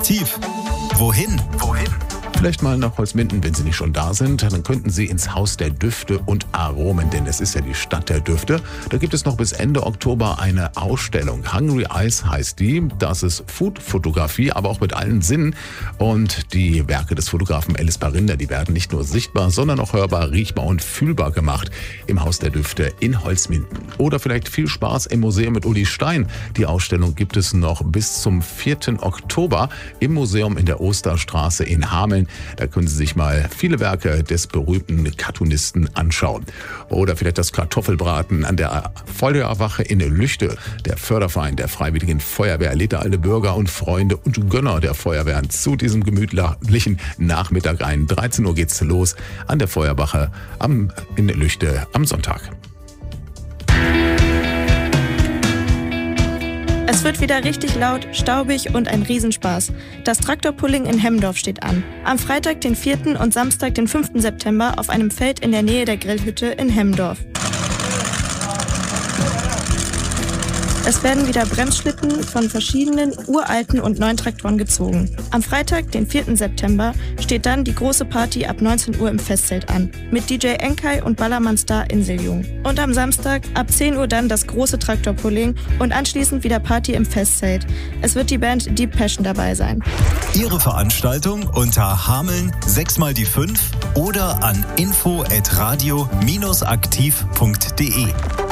Tief. Wohin? Vielleicht mal nach Holzminden, wenn Sie nicht schon da sind. Dann könnten Sie ins Haus der Düfte und Aromen, denn es ist ja die Stadt der Düfte. Da gibt es noch bis Ende Oktober eine Ausstellung. Hungry Eyes heißt die. Das ist Food-Fotografie, aber auch mit allen Sinnen. Und die Werke des Fotografen Ellis Barinder, die werden nicht nur sichtbar, sondern auch hörbar, riechbar und fühlbar gemacht im Haus der Düfte in Holzminden. Oder vielleicht viel Spaß im Museum mit Uli Stein. Die Ausstellung gibt es noch bis zum 4. Oktober im Museum in der Osterstraße in Hameln. Da können Sie sich mal viele Werke des berühmten Cartoonisten anschauen. Oder vielleicht das Kartoffelbraten an der Feuerwache in Lüchte. Der Förderverein der Freiwilligen Feuerwehr lädt alle Bürger und Freunde und Gönner der Feuerwehren zu diesem gemütlichen Nachmittag ein. 13 Uhr geht's los an der Feuerwache in Lüchte am Sonntag. Es wird wieder richtig laut, staubig und ein Riesenspaß. Das Traktorpulling in Hemmendorf steht an. Am Freitag, den 4. und Samstag, den 5. September auf einem Feld in der Nähe der Grillhütte in Hemmendorf. Es werden wieder Bremsschlitten von verschiedenen uralten und neuen Traktoren gezogen. Am Freitag, den 4. September, steht dann die große Party ab 19 Uhr im Festzelt an, mit DJ Enkai und Ballermann-Star Inseljung. Und am Samstag ab 10 Uhr dann das große Traktorpulling und anschließend wieder Party im Festzelt. Es wird die Band Deep Passion dabei sein. Ihre Veranstaltung unter Hameln 6x5 oder an info@radio-aktiv.de.